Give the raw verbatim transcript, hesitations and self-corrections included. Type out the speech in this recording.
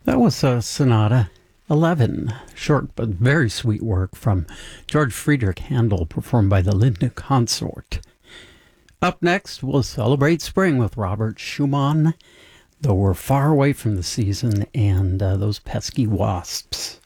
That was uh, Sonata eleven, short but very sweet work from George Friedrich Handel, performed by the Lindner Consort. Up next, we'll celebrate spring with Robert Schumann, though we're far away from the season and uh, those pesky wasps.